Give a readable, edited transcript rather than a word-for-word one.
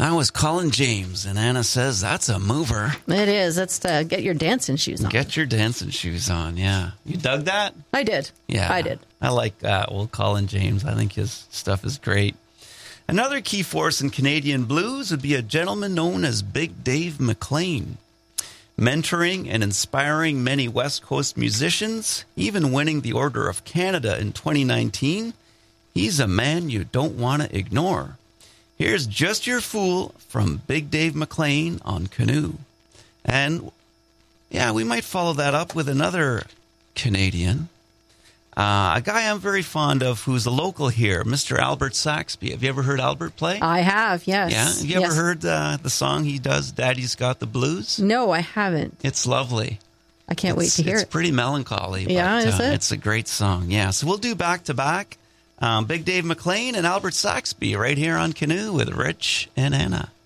That was Colin James, and Anna says that's a mover. It is. That's to get your dancing shoes on. Get your dancing shoes on, yeah. You dug that? I did. Yeah. I did. I like that. Well, Colin James, I think his stuff is great. Another key force in Canadian blues would be a gentleman known as Big Dave McLean. Mentoring and inspiring many West Coast musicians, even winning the Order of Canada in 2019, he's a man you don't want to ignore. Here's Just Your Fool from Big Dave McLean on Canoe. And, yeah, we might follow that up with another Canadian. A guy I'm very fond of who's a local here, Mr. Albert Saxby. Have you ever heard Albert play? I have, yes. Yeah? Have you ever heard the song he does, Daddy's Got the Blues? No, I haven't. It's lovely. I can't wait to hear It's it. pretty melancholy. Yeah, but, is it? It's a great song. Yeah, so we'll do back-to-back. Big Dave McLean and Albert Saxby right here on Canoe with Rich and Anna.